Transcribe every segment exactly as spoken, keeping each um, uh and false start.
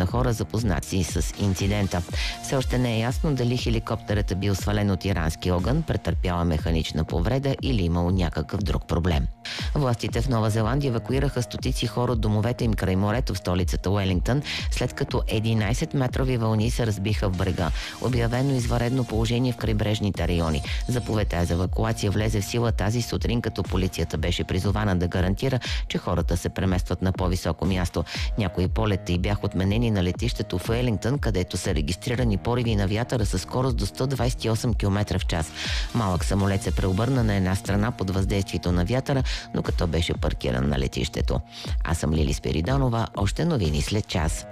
на хора, запознати с инцидента. Все още не е ясно дали хеликоптерът е бил свален от ирански огън, претърпяла механична повреда или имало някакъв друг проблем. Властите в Нова Зеландия евакуираха стотици хора от домовете им край морето в столицата Уелингтън, след като единайсетметрови вълни се разбиха в брега. Обявено извънредно положение в крайбрежните райони. Заповедта за евакуация влезе в сила тази сутрин, като полицията беше призована да гарантира, че хората се преместват на по-високо място. Някои полети бяха отменени на летището в Уелингтън, където са регистрирани пориви на вятъра със скорост до сто двайсет и осем километра в час. Малък самолет се преобърна на една страна под въздействието на вятъра, но като беше паркиран на летището. Аз съм Лили Спиридонова, още новини след час.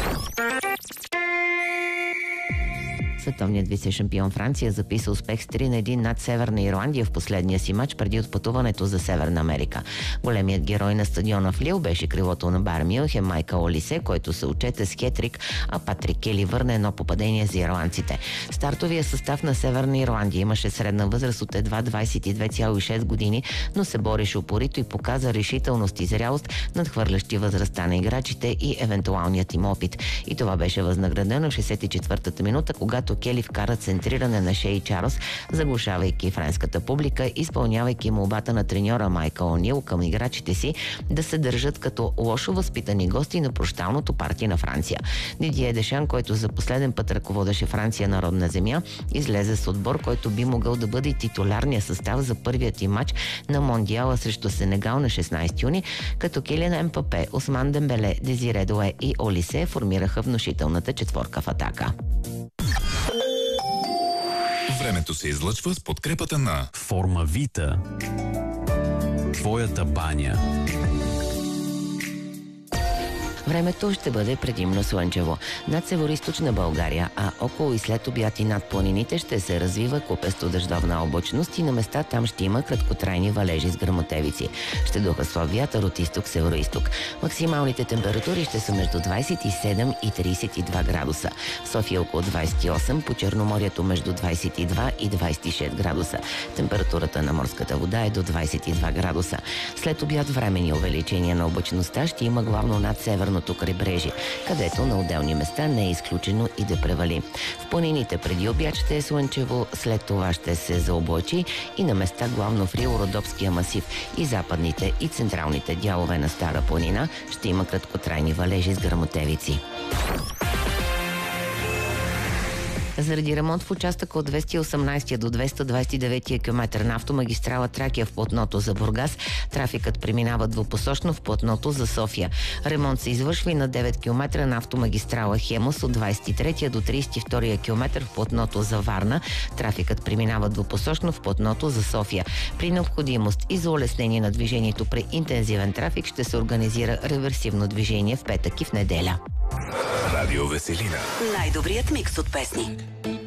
Световният вице-шампион Франция записа успех с три на едно над Северна Ирландия в последния си матч преди отпътуването за Северна Америка. Големият герой на стадиона в Лил беше крилото на Байер Мюнхен Майкъл Олисе, който се отчете с хетрик, а Патрик Кели върна едно попадение за ирландците. Стартовия състав на Северна Ирландия имаше средна възраст от едва двайсет и две цяло и шест години, но се бореше упорито и показа решителност и зрялост, надхвърлящи възрастта на играчите и евентуалният им опит. И това беше възнаградено в шейсет и четвъртата минута, когато Кели вкара центриране на Шей Чарлз, заглушавайки френската публика, изпълнявайки молбата на треньора Майкъл Онил към играчите си да се държат като лошо възпитани гости на прощалното парти на Франция. Дидие Дешан, който за последен път ръководеше Франция на родна земя, излезе с отбор, който би могъл да бъде титулярния състав за първият им матч на Мондиала срещу Сенегал на шестнайсети юни, като Килиан Мбапе, Осман Дембеле, Дезире Дуе и Олисе формираха внушителната четворка в атака. Времето се излъчва с подкрепата на Формавита. Твоята баня. Времето ще бъде предимно слънчево. Над североизточна България, а около и след обяд и над планините ще се развива купесто дъждовна облачност и на места там ще има краткотрайни валежи с гръмотевици. Ще духа слаб вятър от изток-североизток. Максималните температури ще са между двайсет и седем и трийсет и два градуса. В София около двайсет и осем, по Черноморието между двайсет и два и двайсет и шест градуса. Температурата на морската вода е до двайсет и два градуса. След обяд времени увеличения на облачността ще има главно над северното крайбрежие, където на отделни места не е изключено и да превали. В планините преди обяд ще е слънчево, след това ще се заоблачи и на места главно в Рило-Родопския масив и западните и централните дялове на Стара планина ще има краткотрайни валежи с гръмотевици. Заради ремонт в участъка от двеста и осемнайсети до двеста двайсет и девети километър на автомагистрала Тракия в платното за Бургас, трафикът преминава двупосочно в платното за София. Ремонт се извършва и на девет километра на автомагистрала Хемус от двайсет и трети до трийсет и втори километър в платното за Варна. Трафикът преминава двупосочно в платното за София. При необходимост и за улеснение на движението при интензивен трафик ще се организира реверсивно движение в петък и в неделя. Радио Веселина. Най-добрият микс от песни.